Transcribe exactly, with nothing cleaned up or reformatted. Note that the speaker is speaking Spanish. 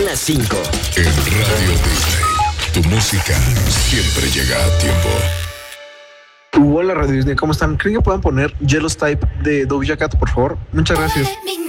las cinco. En Radio Disney, tu música siempre llega a tiempo. Hola Radio Disney, ¿cómo están? ¿Creen que puedan poner Jealous Type de Doja Cat, por favor? Muchas gracias.